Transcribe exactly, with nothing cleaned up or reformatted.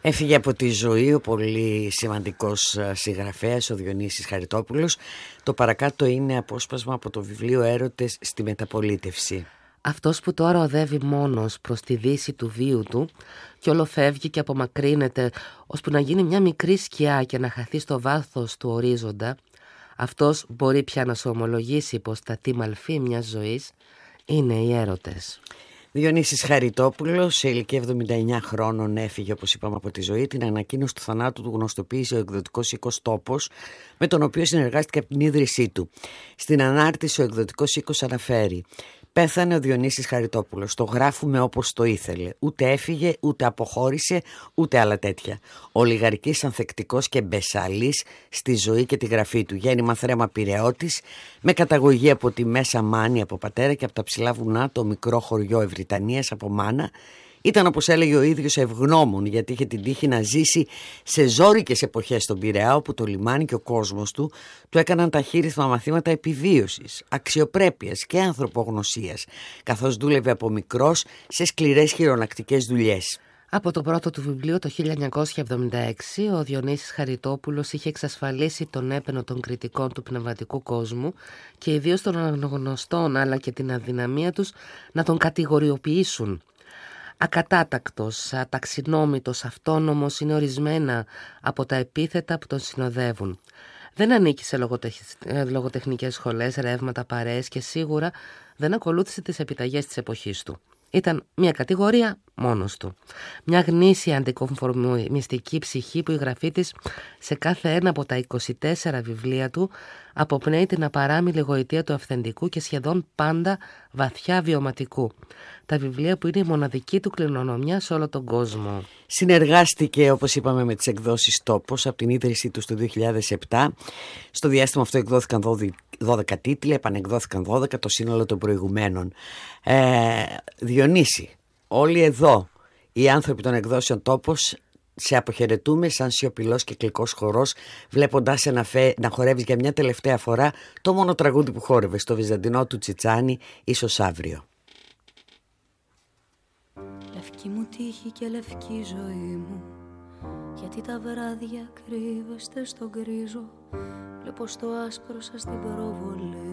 Έφυγε από τη ζωή ο πολύ σημαντικός συγγραφέας, ο Διονύσης Χαριτόπουλος. Το παρακάτω είναι απόσπασμα από το βιβλίο «Έρωτες στη Μεταπολίτευση». Αυτός που τώρα οδεύει μόνος προς τη δύση του βίου του και όλο φεύγει και απομακρύνεται ώσπου να γίνει μια μικρή σκιά και να χαθεί στο βάθος του ορίζοντα, αυτός μπορεί πια να σου ομολογήσει πως τα τι μαλφή μιας ζωής είναι οι έρωτες. Διονύσης Χαριτόπουλος, σε ηλικία εβδομήντα εννιά χρόνων, έφυγε, όπως είπαμε, από τη ζωή. Την ανακοίνωση του θανάτου του γνωστοποίησε ο εκδοτικός οίκος Τόπος, με τον οποίο συνεργάστηκε από την ίδρυσή του. Στην ανάρτηση ο εκδοτικός οίκος αναφέρει: «Πέθανε ο Διονύσης Χαριτόπουλος. Το γράφουμε όπως το ήθελε. Ούτε έφυγε, ούτε αποχώρησε, ούτε άλλα τέτοια. Ολιγαρκής, ανθεκτικός και μπεσαλής στη ζωή και τη γραφή του. Γέννημα Θρέμα Πειραιώτης, με καταγωγή από τη Μέσα Μάνη από πατέρα και από τα ψηλά βουνά το μικρό χωριό Ευρυτανίας από μάνα. Ήταν, όπως έλεγε ο ίδιος, ευγνώμων γιατί είχε την τύχη να ζήσει σε ζώρικες εποχές στον Πειραιά, όπου το λιμάνι και ο κόσμος του του έκαναν ταχύρυθμα μαθήματα επιβίωσης, αξιοπρέπειας και ανθρωπογνωσίας, καθώς δούλευε από μικρός σε σκληρές χειρονακτικές δουλειές». Από το πρώτο του βιβλίο το χίλια εννιακόσια εβδομήντα έξι, ο Διονύσης Χαριτόπουλος είχε εξασφαλίσει τον έπαινο των κριτικών του πνευματικού κόσμου και ιδίως των αναγνωστών, αλλά και την αδυναμία τους να τον κατηγοριοποιήσουν. Ακατάτακτος, αταξινόμητος, αυτόνομος είναι ορισμένα από τα επίθετα που τον συνοδεύουν. Δεν ανήκει σε λογοτεχ... λογοτεχνικές σχολές, ρεύματα, παρέες και σίγουρα δεν ακολούθησε τις επιταγές της εποχής του. Ήταν μια κατηγορία μόνος του. Μια γνήσια αντικομφορμιστική ψυχή που η γραφή της σε κάθε ένα από τα είκοσι τέσσερα βιβλία του αποπνέει την απαράμιλη γοητεία του αυθεντικού και σχεδόν πάντα βαθιά βιωματικού. Τα βιβλία που είναι η μοναδική του κληρονομιά σε όλο τον κόσμο. Συνεργάστηκε, όπως είπαμε, με τις εκδόσεις Τόπος από την ίδρυσή του το δύο χιλιάδες επτά. Στο διάστημα αυτό εκδόθηκαν δώδεκα τίτλοι, επανεκδόθηκαν δώδεκα, το σύνολο των προηγουμένων. Ε, Διονύση, όλοι εδώ οι άνθρωποι των εκδόσεων Τόπος σε αποχαιρετούμε σαν σιωπηλός και κλικός χορός, βλέποντάς σε να, φε... να χορεύεις για μια τελευταία φορά το μόνο τραγούδι που χόρευες, το βυζαντινό του Τσιτσάνι, ίσως αύριο. Λευκή μου τύχη και λευκή ζωή μου, γιατί τα βράδια κρύβεστε στον γκρίζο. Βλέπω στο άσπρο σας την προβολή